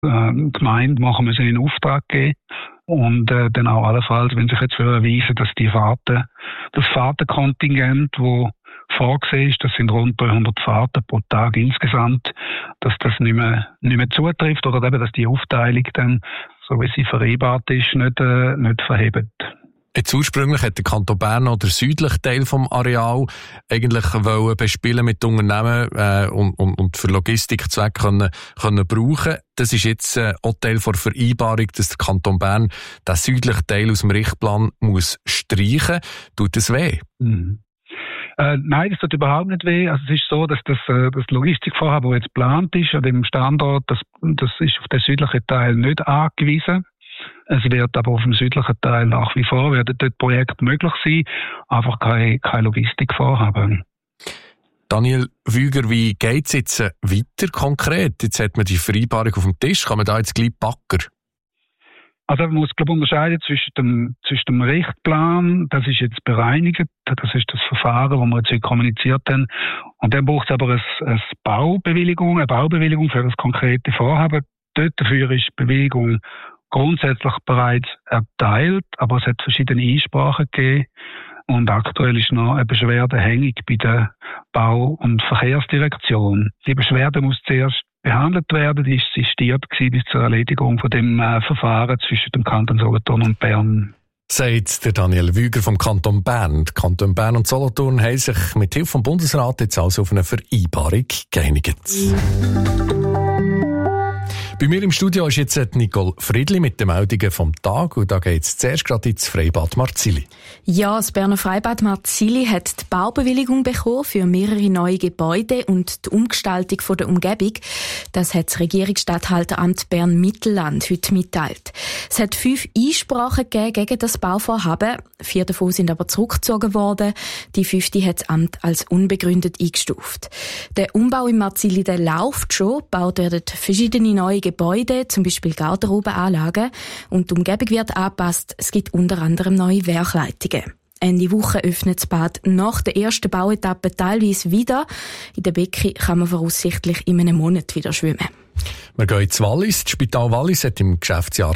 Gemeinde machen müssen in Auftrag geben. Und dann auch allenfalls, wenn sich jetzt erweisen, dass das Fahrtenkontingent, wo vorgesehen ist, das sind rund 300 Fahrten pro Tag insgesamt, dass das nicht mehr zutrifft oder eben, dass die Aufteilung dann, so wie sie vereinbart ist, nicht verhebt. Jetzt ursprünglich hat der Kanton Bern noch den südlichen Teil vom Areal eigentlich bespielen mit Unternehmen und für Logistikzwecke können brauchen. Das ist jetzt auch Teil der Vereinbarung, dass der Kanton Bern den südlichen Teil aus dem Richtplan muss streichen. Tut das weh? Nein, das tut überhaupt nicht weh. Also es ist so, dass das Logistikvorhaben, das jetzt geplant ist, an dem Standort, das ist auf den südlichen Teil nicht angewiesen. Es wird aber auf dem südlichen Teil nach wie vor werden dort Projekte möglich sein, einfach kein Logistikvorhaben. Daniel Wüger, wie geht es jetzt weiter konkret? Jetzt hat man die Vereinbarung auf dem Tisch, kann man da jetzt gleich packen? Also man muss unterscheiden zwischen dem Richtplan, das ist jetzt bereinigt, das ist das Verfahren, das wir jetzt heute kommuniziert haben. Und dann braucht es aber eine Baubewilligung für das konkrete Vorhaben. Dort dafür ist die Bewilligung grundsätzlich bereits erteilt, aber es hat verschiedene Einsprachen gegeben. Und aktuell ist noch eine Beschwerde hängig bei der Bau- und Verkehrsdirektion. Die Beschwerde muss zuerst behandelt werden, die ist sistiert bis zur Erledigung von dem Verfahren zwischen dem Kanton Solothurn und Bern. Sagt der Daniel Wüger vom Kanton Bern. Die Kanton Bern und Solothurn haben sich mit Hilfe vom Bundesrat jetzt also auf eine Vereinbarung geeinigt. Bei mir im Studio ist jetzt Nicole Friedli mit den Meldungen vom Tag. Und da geht es zuerst gerade ins Freibad Marzili. Ja, das Berner Freibad Marzili hat die Baubewilligung bekommen für mehrere neue Gebäude und die Umgestaltung der Umgebung. Das hat das Regierungsstatthalteramt Bern-Mittelland heute mitteilt. Es hat 5 Einsprachen gegeben gegen das Bauvorhaben. 4 davon sind aber zurückgezogen worden. Die 5. hat das Amt als unbegründet eingestuft. Der Umbau in Marzili, der läuft schon. Gebaut werden verschiedene neue Gebäude, zum Beispiel Garderobenanlagen, und die Umgebung wird angepasst. Es gibt unter anderem neue Werkleitungen. Ende Woche öffnet das Bad nach der ersten Bauetappe teilweise wieder. In der Becken kann man voraussichtlich in einem Monat wieder schwimmen. Wir gehen ins Wallis. Das Spital Wallis hat im Geschäftsjahr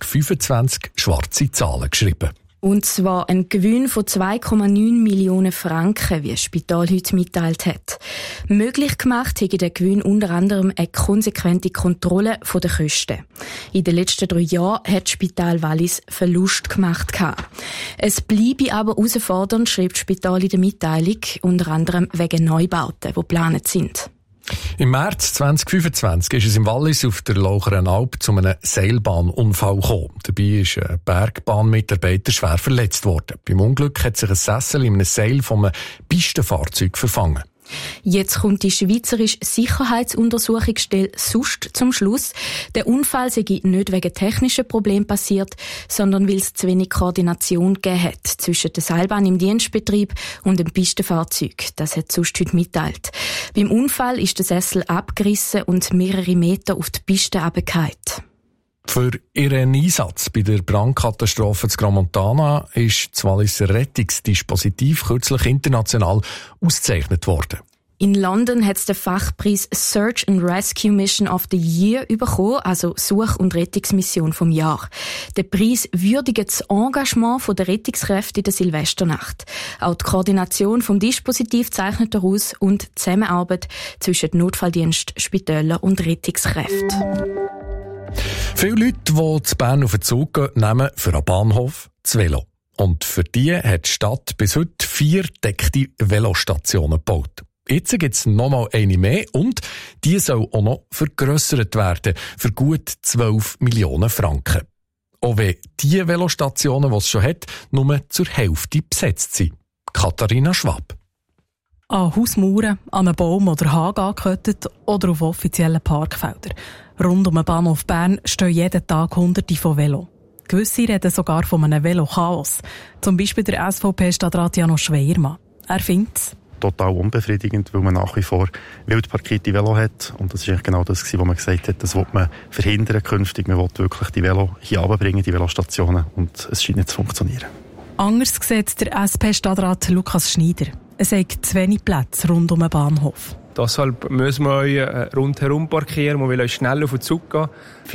2025 schwarze Zahlen geschrieben. Und zwar ein Gewinn von 2,9 Millionen Franken, wie das Spital heute mitteilt hat. Möglich gemacht hätte der Gewinn unter anderem eine konsequente Kontrolle der Kosten. In den letzten 3 Jahren hat das Spital Wallis Verlust gemacht. Es bleibe aber herausfordernd, schreibt das Spital in der Mitteilung, unter anderem wegen Neubauten, die geplant sind. Im März 2025 ist es im Wallis auf der Laucheren Alp zu einem Seilbahnunfall gekommen. Dabei ist ein Bergbahnmitarbeiter schwer verletzt worden. Beim Unglück hat sich ein Sessel in einem Seil von einem Pistenfahrzeug verfangen. Jetzt kommt die Schweizerische Sicherheitsuntersuchungsstelle SUST zum Schluss. Der Unfall sei nicht wegen technischen Problemen passiert, sondern weil es zu wenig Koordination gegeben hat zwischen der Seilbahn im Dienstbetrieb und dem Pistenfahrzeug. Das hat SUST heute mitteilt. Beim Unfall ist der Sessel abgerissen und mehrere Meter auf die Piste runtergefallen. Für ihren Einsatz bei der Brandkatastrophe zu Gramontana ist das Walliser Rettungsdispositiv kürzlich international ausgezeichnet worden. In London hat es den Fachpreis Search and Rescue Mission of the Year bekommen, also Such- und Rettungsmission vom Jahr. Der Preis würdigt das Engagement der Rettungskräfte in der Silvesternacht. Auch die Koordination vom Dispositiv zeichnet daraus und die Zusammenarbeit zwischen Notfalldienst, Spitälern und Rettungskräften. Viele Leute, die zu Bern auf den Zug gehen, nehmen für einen Bahnhof das Velo. Und für die hat die Stadt bis heute 4 deckte Velostationen gebaut. Jetzt gibt es nochmal eine mehr und die soll auch noch vergrössert werden für gut 12 Millionen Franken. Auch wenn die Velostationen, die es schon hat, nur zur Hälfte besetzt sind. Katharina Schwab. An Hausmauern, an einen Baum oder Hagen angekettet oder auf offiziellen Parkfeldern. Rund um den Bahnhof Bern stehen jeden Tag Hunderte von Velo. Gewisse reden sogar von einem Velo-Chaos. Zum Beispiel der SVP-Stadtrat Janos Schweiermann. Er findet es total unbefriedigend, weil man nach wie vor wild parkierte Velo hat. Und das ist eigentlich genau das, was man gesagt hat, das will man verhindern künftig. Man will wirklich die Velo hier runterbringen, die Velostationen. Und es scheint nicht zu funktionieren. Anders sieht der SP-Stadtrat Lukas Schneider. Es gibt zu wenig Plätze rund um den Bahnhof. Deshalb müssen wir euch rundherum parkieren. Wir wollen euch schnell auf den Zug gehen.